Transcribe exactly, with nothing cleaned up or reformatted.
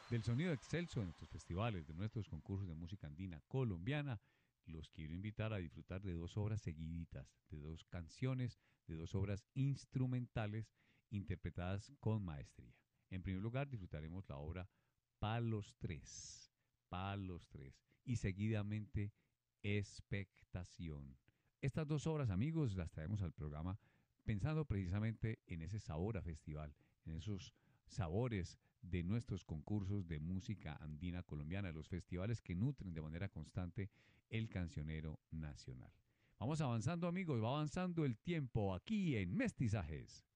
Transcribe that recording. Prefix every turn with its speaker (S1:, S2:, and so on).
S1: Del sonido excelso de nuestros festivales, de nuestros concursos de música andina colombiana, los quiero invitar a disfrutar de dos obras seguiditas, de dos canciones, de dos obras instrumentales interpretadas con maestría. En primer lugar, disfrutaremos la obra Palos tres, Palos tres, y seguidamente Expectación. Estas dos obras, amigos, las traemos al programa pensando precisamente en ese sabor a festival, en esos sabores de nuestros concursos de música andina colombiana, los festivales que nutren de manera constante el cancionero nacional. Vamos avanzando, amigos, va avanzando el tiempo aquí en Mestizajes.